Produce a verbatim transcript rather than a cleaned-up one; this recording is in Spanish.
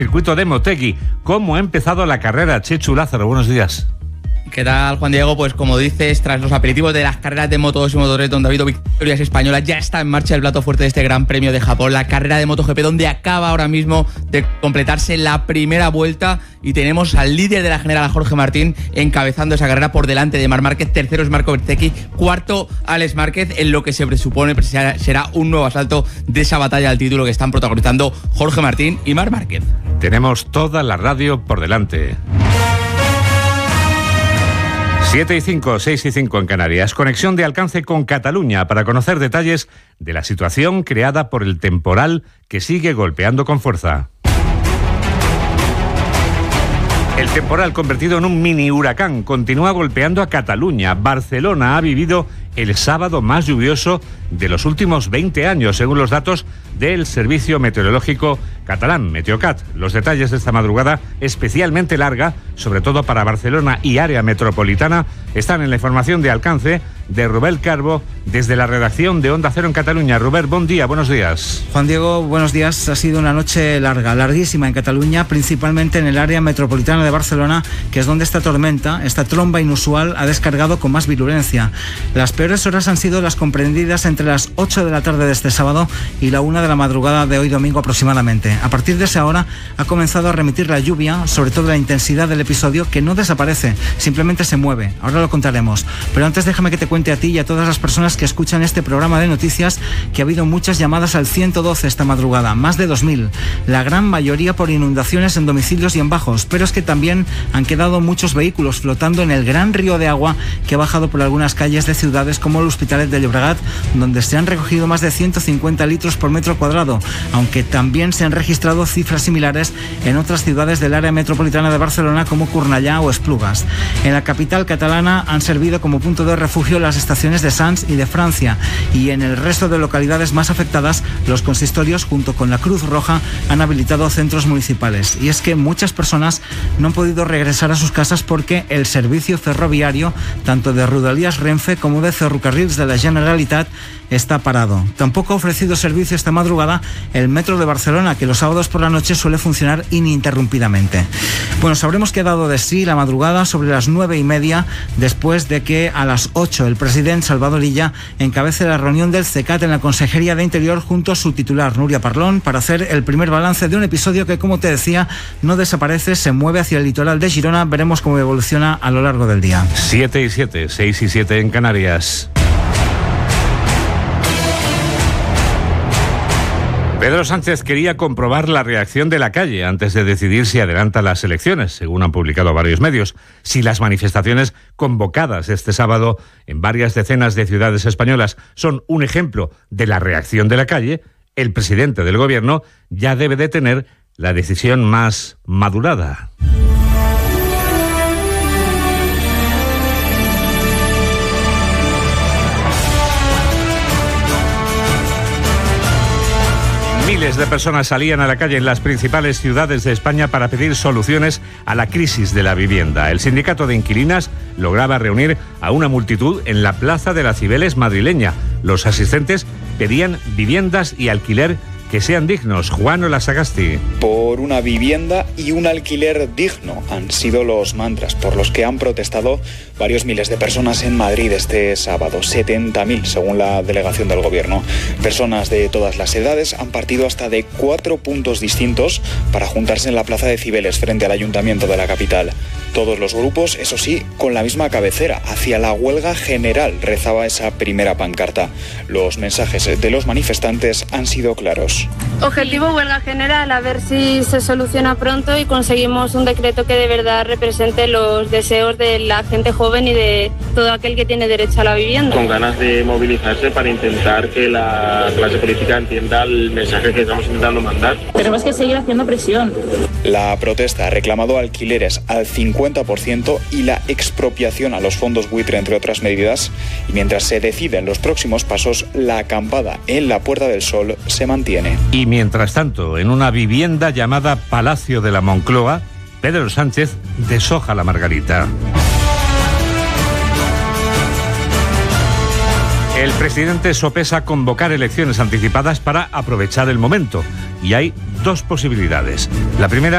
circuito de Motegi. ¿Cómo ha empezado la carrera? Chechu Lázaro, buenos días. ¿Qué tal, Juan Diego? Pues como dices, tras los aperitivos de las carreras de Moto dos y Moto tres, donde ha habido victorias españolas, ya está en marcha el plato fuerte de este Gran Premio de Japón, la carrera de MotoGP, donde acaba ahora mismo de completarse la primera vuelta y tenemos al líder de la general, a Jorge Martín, encabezando esa carrera por delante de Marc Márquez. Tercero es Marco Bezzecchi, cuarto Alex Márquez, en lo que se presupone será un nuevo asalto de esa batalla al título que están protagonizando Jorge Martín y Marc Márquez. Tenemos toda la radio por delante. siete y cinco, seis y cinco en Canarias. Conexión de alcance con Cataluña para conocer detalles de la situación creada por el temporal que sigue golpeando con fuerza. El temporal, convertido en un mini huracán, continúa golpeando a Cataluña. Barcelona ha vivido el sábado más lluvioso de los últimos veinte años, según los datos del Servicio Meteorológico catalán, Meteocat. Los detalles de esta madrugada, especialmente larga, sobre todo para Barcelona y área metropolitana, están en la información de alcance de Rubén Carbo, desde la redacción de Onda Cero en Cataluña. Rubén, buen día, buenos días. Juan Diego, buenos días. Ha sido una noche larga, larguísima en Cataluña, principalmente en el área metropolitana de Barcelona, que es donde esta tormenta, esta tromba inusual, ha descargado con más virulencia. Las peores horas han sido las comprendidas entre las ocho de la tarde de este sábado y la una de la madrugada de hoy domingo aproximadamente. A partir de esa hora ha comenzado a remitir la lluvia, sobre todo la intensidad del episodio, que no desaparece, simplemente se mueve. Ahora lo contaremos. Pero antes déjame que te cuente a ti y a todas las personas que escuchan este programa de noticias que ha habido muchas llamadas al ciento doce esta madrugada, más de dos mil, la gran mayoría por inundaciones en domicilios y en bajos, pero es que también han quedado muchos vehículos flotando en el gran río de agua que ha bajado por algunas calles de ciudades como el Hospitalet de Llobregat, donde se han recogido más de ciento cincuenta litros por metro cuadrado, aunque también se han registrado cifras similares en otras ciudades del área metropolitana de Barcelona como Cornellà o Esplugas. En la capital catalana han servido como punto de refugio las estaciones de Sants y de Francia, y en el resto de localidades más afectadas los consistorios junto con la Cruz Roja han habilitado centros municipales. Y es que muchas personas no han podido regresar a sus casas porque el servicio ferroviario, tanto de Rodalies Renfe como de Ferrocarrils de la Generalitat, está parado. Tampoco ha ofrecido servicio esta madrugada el metro de Barcelona, que los sábados por la noche suele funcionar ininterrumpidamente. Bueno, sabremos qué ha dado de sí la madrugada sobre las nueve y media, después de que a las ocho el presidente Salvador Illa encabece la reunión del CECAT en la Consejería de Interior junto a su titular Núria Parlon para hacer el primer balance de un episodio que, como te decía, no desaparece, se mueve hacia el litoral de Girona. Veremos cómo evoluciona a lo largo del día. siete y siete, seis y siete en Canarias. Pedro Sánchez quería comprobar la reacción de la calle antes de decidir si adelanta las elecciones, según han publicado varios medios. Si las manifestaciones convocadas este sábado en varias decenas de ciudades españolas son un ejemplo de la reacción de la calle, el presidente del gobierno ya debe de tener la decisión más madurada. Miles de personas salían a la calle en las principales ciudades de España para pedir soluciones a la crisis de la vivienda. El sindicato de inquilinas lograba reunir a una multitud en la Plaza de las Cibeles madrileña. Los asistentes pedían viviendas y alquiler que sean dignos. Juan Olasagasti. Por una vivienda y un alquiler digno han sido los mantras por los que han protestado varios miles de personas en Madrid este sábado, setenta mil según la delegación del gobierno. Personas de todas las edades han partido hasta de cuatro puntos distintos para juntarse en la Plaza de Cibeles frente al Ayuntamiento de la capital. Todos los grupos, eso sí, con la misma cabecera, hacia la huelga general, rezaba esa primera pancarta. Los mensajes de los manifestantes han sido claros. Objetivo huelga general, a ver si se soluciona pronto y conseguimos un decreto que de verdad represente los deseos de la gente joven y de todo aquel que tiene derecho a la vivienda. Con ganas de movilizarse para intentar que la clase política entienda el mensaje que estamos intentando mandar. Tenemos que seguir haciendo presión. La protesta ha reclamado alquileres al cincuenta por ciento y la expropiación a los fondos buitre, entre otras medidas. Y mientras se deciden los próximos pasos, la acampada en la Puerta del Sol se mantiene. Y mientras tanto, en una vivienda llamada Palacio de la Moncloa, Pedro Sánchez deshoja la margarita. El presidente sopesa convocar elecciones anticipadas para aprovechar el momento. Y hay dos posibilidades. La primera